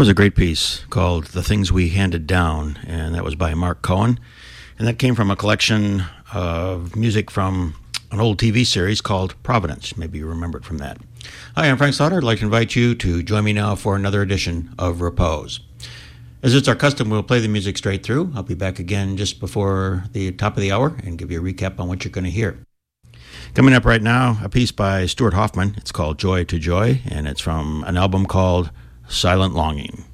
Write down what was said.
was a great piece called The Things We Handed Down, and that was by Mark Cohen. And that came from a collection of music from an old TV series called Providence. Maybe you remember it from that. Hi, I'm Frank Slaughter. I'd like to invite you to join me now for another edition of Repose. As it's our custom, we'll play the music straight through. I'll be back again just before the top of the hour and give you a recap on what you're going to hear. Coming up right now, a piece by Stuart Hoffman. It's called Joy to Joy, and it's from an album called Silent Longing.